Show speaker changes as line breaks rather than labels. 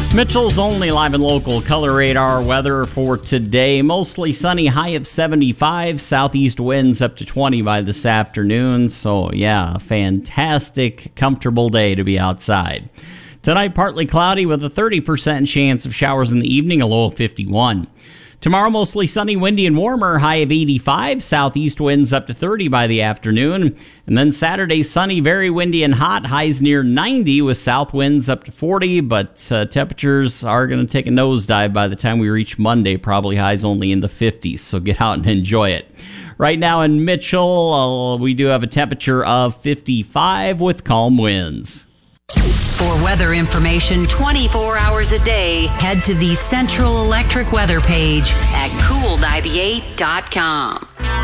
Mitchell's only live and local color radar weather for today. Mostly sunny, high of 75. Southeast winds up to 20 by this afternoon. So, yeah, a fantastic, comfortable day to be outside. Tonight, partly cloudy with a 30% chance of showers in the evening, a low of 51. Tomorrow, mostly sunny, windy, and warmer, high of 85. Southeast winds up to 30 by the afternoon. And then Saturday, sunny, very windy and hot, highs near 90 with south winds up to 40. But temperatures are going to take a nosedive by the time we reach Monday, probably highs only in the 50s. So get out and enjoy it. Right now in Mitchell, we do have a temperature of 55 with calm winds.
For weather information 24 hours a day, head to the Central Electric weather page at cool98.com.